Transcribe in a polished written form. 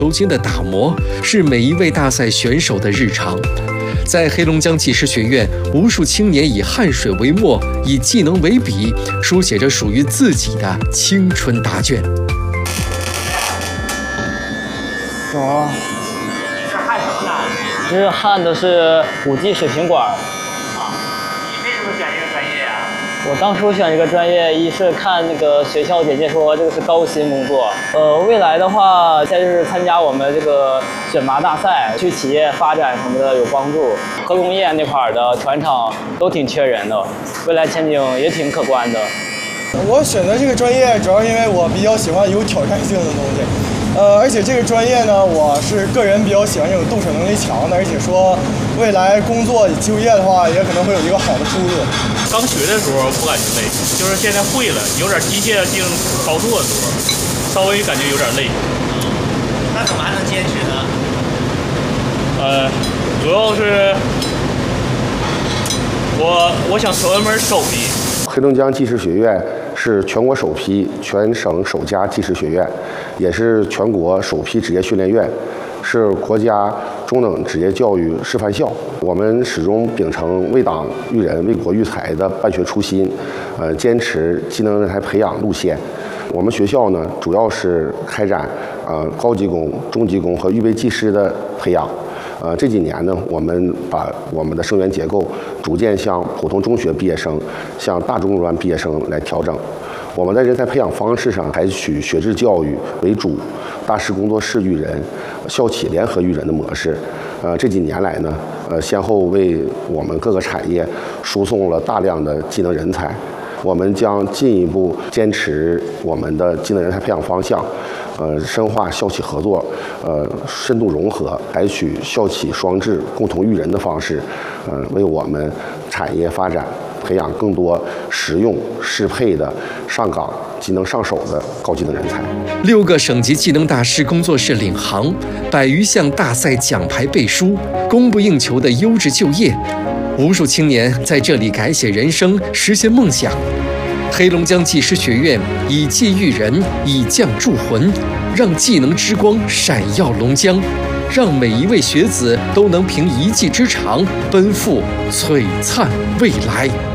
球经的打磨是每一位大赛选手的日常。在黑龙江技师学院，无数青年以汗水为墨，以技能为笔，书写着属于自己的青春答卷。 什么？是焊什么的？这是焊的是5G 水平管。 你为什么选这个专业呀？ 我当初选这个专业，一是看那个学校简介说这个是高薪工作，未来的话，再就是参加我们这个选拔大赛，去企业发展什么的有帮助。核工业那块的船厂都挺缺人的，未来前景也挺可观的。 我选择这个专业主要因为我比较喜欢有挑战性的东西。而且这个专业呢，我是个人比较喜欢这种动手能力强的，而且说未来工作就业的话，也可能会有一个好的出路。 刚学的时候不感觉累，就是现在会了，有点机械性操作的时候，稍微感觉有点累。 那怎么还能坚持呢？ 主要是我想学一门手艺。 黑龙江技师学院是全国首批、全省首家技师学院，也是全国首批职业训练院，是国家中等职业教育示范校。我们始终秉承为党育人、为国育才的办学初心，坚持技能人才培养路线。我们学校呢，主要是开展高级工、中级工和预备技师的培养。这几年呢，我们把我们的生源结构逐渐向普通中学毕业生、向大中专毕业生来调整。我们在人才培养方式上采取学制教育为主，大师工作室育人、校企联合育人的模式。这几年来呢，先后为我们各个产业输送了大量的技能人才。我们将进一步坚持我们的技能人才培养方向，深化校企合作，深度融合，采取校企双治、共同育人的方式，为我们产业发展培养更多实用适配的上岗、技能上手的高技能人才。 6个省级技能大师工作室领航，100余项大赛奖牌背书，供不应求的优质就业。无数青年在这里改写人生，实现梦想。黑龙江技师学院以技育人，以匠铸魂，让技能之光闪耀龙江，让每一位学子都能凭一技之长奔赴璀璨未来。